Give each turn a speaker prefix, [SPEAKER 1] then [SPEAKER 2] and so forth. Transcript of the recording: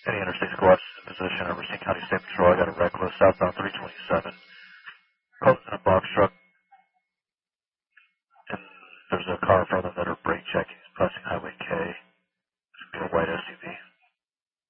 [SPEAKER 1] Any interstate squads in position at Racine County State Patrol. I got a red close southbound 327.